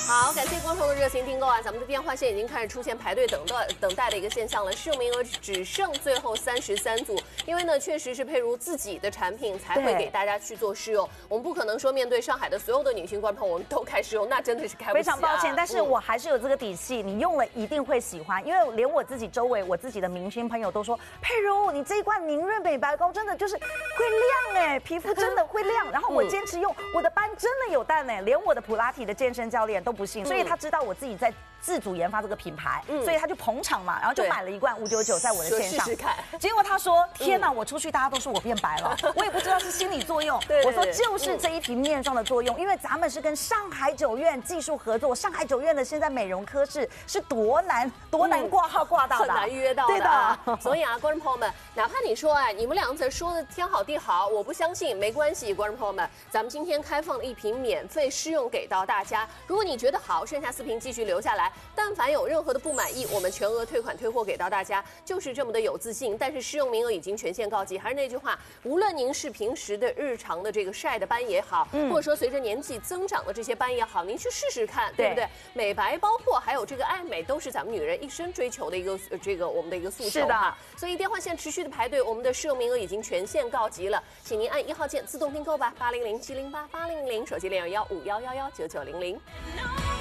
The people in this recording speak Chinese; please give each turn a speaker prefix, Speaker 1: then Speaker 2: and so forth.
Speaker 1: 好，感谢观众的热情订购啊！咱们的电话线已经开始出现排队等待的一个现象了，试用名额只剩最后33组。因为呢，确实是佩如自己的产品才会给大家去做试用，我们不可能说面对上海的所有的女性观众朋友，我们都开试用，那真的是开不起啊。
Speaker 2: 非常抱歉，但是我还是有这个底气，你用了一定会喜欢，因为连我自己周围我自己的明星朋友都说，佩如你这一罐凝润美白膏真的就是会亮哎，皮肤真的会亮。然后我坚持用，我的斑真的有淡哎，连我的普拉提的健身教练都不信，所以他知道我自己在自主研发这个品牌，所以他就捧场嘛，然后就买了一罐599在我的线上，
Speaker 1: 试试看。
Speaker 2: 结果他说：“天哪，我出去大家都说我变白了，我也不知道是心理作用。”我说就是这一瓶面霜的作用，因为咱们是跟上海九院技术合作，上海九院的现在美容科室是多难挂号挂到的，
Speaker 1: 很难预约到的。对的。所以啊，观众朋友们，哪怕你说你们两个说的天好地好，我不相信，没关系，观众朋友们，咱们今天开放了1瓶免费试用给到大家。如果你觉得好，剩下4瓶继续留下来。但凡有任何的不满意，我们全额退款退货给到大家，就是这么的有自信。但是试用名额已经全线告急，还是那句话，无论您是平时的日常的这个晒的斑也好，或者说随着年纪增长的这些斑也好，您去试试看，对不对？美白包括还有这个爱美，都是咱们女人一生追求的一个我们的一个诉求。
Speaker 2: 是的，
Speaker 1: 所以电话线持续的排队，我们的试用名额已经全线告急了，请您按1号键自动订购吧，800-708-800，手机021-5111-9900。